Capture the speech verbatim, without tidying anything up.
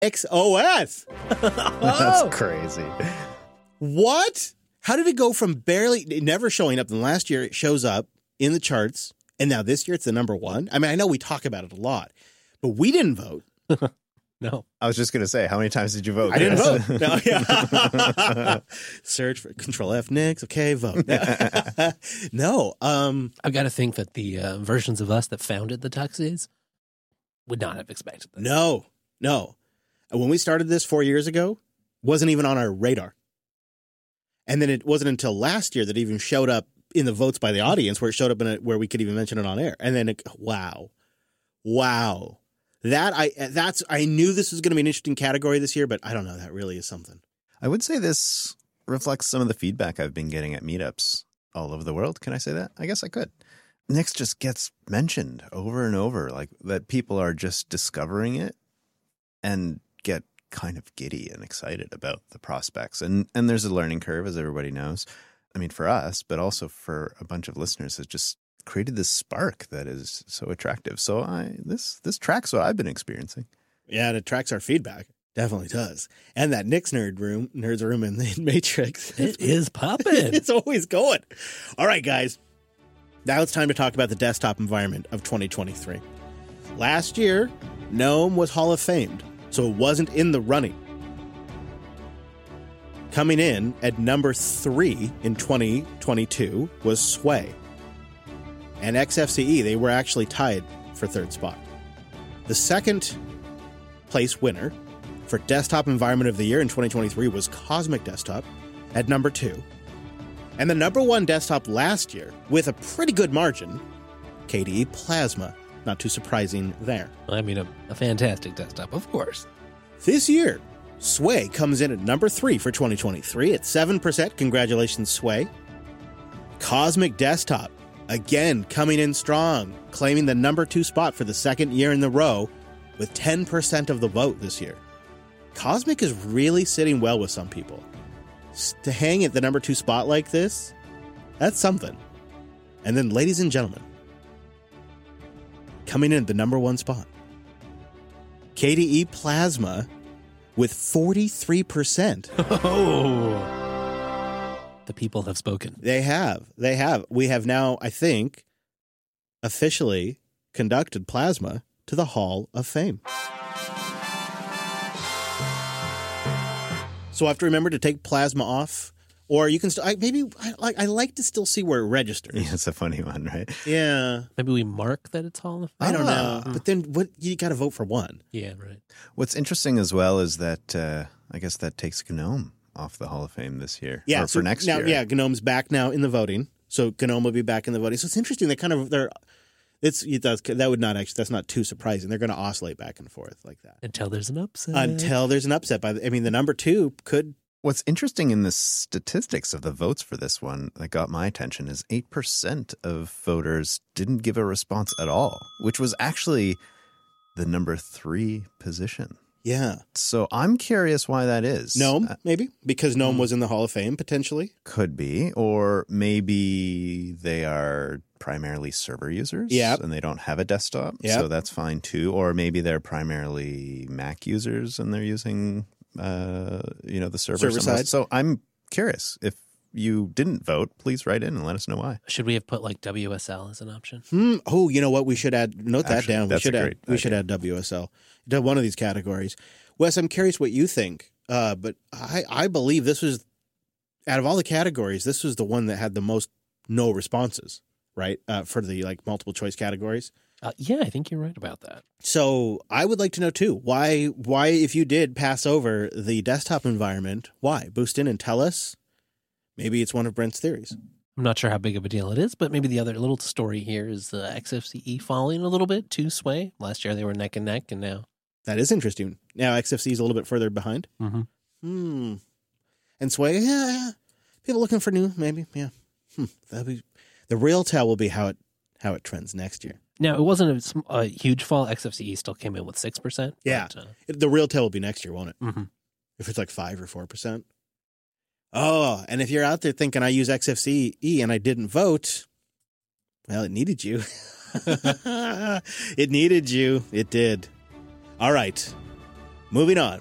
X O S. That's crazy. What? How did it go from barely never showing up? Then last year it shows up in the charts, and now this year it's the number one. I mean, I know we talk about it a lot, but we didn't vote. No. I was just going to say, how many times did you vote? I didn't vote. No, yeah. Search for Control F Nix. Okay, vote. No. Um, I've got to think that the uh, versions of us that founded the Tuxies would not have expected that. no, no. And when we started this four years ago, wasn't even on our radar. And then it wasn't until last year that it even showed up in the votes by the audience, where it showed up in a, where we could even mention it on air. And then, it, wow, wow. That I that's I knew this was going to be an interesting category this year, but I don't know. That really is something. I would say this reflects some of the feedback I've been getting at meetups all over the world. Can I say that? I guess I could. Nix just gets mentioned over and over, like that people are just discovering it and get kind of giddy and excited about the prospects. And and there's a learning curve, as everybody knows. I mean, for us, but also for a bunch of listeners, it just created this spark that is so attractive. So I this this tracks what I've been experiencing. Yeah, it tracks our feedback. Definitely does. And that Nix nerd room, nerds room in the Matrix. It is popping. It's always going. All right, guys. Now it's time to talk about the desktop environment of twenty twenty-three. Last year, GNOME was Hall of Famed, so it wasn't in the running. Coming in at number three in twenty twenty-two was Sway. And X F C E, they were actually tied for third spot. The second place winner for Desktop Environment of the Year in twenty twenty-three was Cosmic Desktop at number two. And the number one desktop last year, with a pretty good margin, K D E Plasma. Not too surprising there. I mean, a, a fantastic desktop, of course. This year, Sway comes in at number three for twenty twenty-three at seven percent. Congratulations, Sway. Cosmic Desktop, again, coming in strong, claiming the number two spot for the second year in a row with ten percent of the vote this year. Cosmic is really sitting well with some people. S- To hang at the number two spot like this, that's something. And then, ladies and gentlemen, coming in at the number one spot, K D E Plasma with forty-three percent. Oh. The people have spoken. They have. They have. We have now, I think, officially conducted Plasma to the Hall of Fame. So I have to remember to take Plasma off, or you can still, I, maybe, I like I like to still see where it registers. Yeah, it's a funny one, right? Yeah. Maybe we mark that it's Hall of Fame? I don't know. Ah. But then what? You got to vote for one. Yeah, right. What's interesting as well is that uh, I guess that takes GNOME off the Hall of Fame this year. Yeah. Or so for next now, year. Yeah, GNOME's back now in the voting. So GNOME will be back in the voting. So it's interesting. They kind of, they're, it's, it does, that would not actually, that's not too surprising. They're going to oscillate back and forth like that. Until there's an upset. Until there's an upset. By the, I mean, the number two could. What's interesting in the statistics of the votes for this one that got my attention is eight percent of voters didn't give a response at all, which was actually the number three position. Yeah. So I'm curious why that is. GNOME, Uh, maybe? Because GNOME was in the Hall of Fame, potentially. could be. Or maybe they are primarily server users Yep. and they don't have a desktop. Yep. So that's fine too. Or maybe they're primarily Mac users and they're using uh, you know, the server. Server somewhere. side. So I'm curious. If you didn't vote, please write in and let us know why. Should we have put like W S L as an option? Hmm. Oh, you know what? We should add, note that Actually, down. We that's should a add, great we should idea. add W S L to one of these categories. Wes, I'm curious what you think. Uh, but I, I believe this was, out of all the categories, this was the one that had the most no responses, right? Uh, for the like multiple choice categories. Uh, yeah, I think you're right about that. So I would like to know too, why, why, if you did pass over the desktop environment, why? Boost in and tell us. Maybe it's one of Brent's theories. I'm not sure how big of a deal it is, but maybe the other little story here is uh, X F C E falling a little bit to Sway. Last year they were neck and neck, and now. That is interesting. Now X F C is a little bit further behind. Mm-hmm. Hmm. And Sway, yeah, yeah. People looking for new, maybe, yeah. Hmm. That'll be the real tell will be how it how it trends next year. Now, it wasn't a, sm- a huge fall. X F C E still came in with six percent. Yeah. But, uh, It- the real tell will be next year, won't it? mm-hmm. If it's like five or four percent. Oh, and if you're out there thinking I use X F C E and I didn't vote, well, it needed you. It needed you. It did. All right. Moving on.